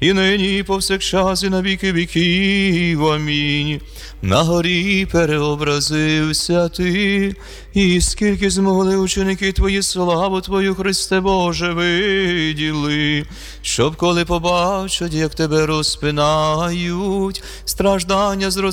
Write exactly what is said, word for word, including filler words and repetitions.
і нині, і повсякчас, і на віки віків. Амінь. На горі переобразився ти, і скільки змогли ученики твої славу Твою, Христе Боже, виділи, щоб коли побачать, як тебе розпинають, страждання зрозуміли,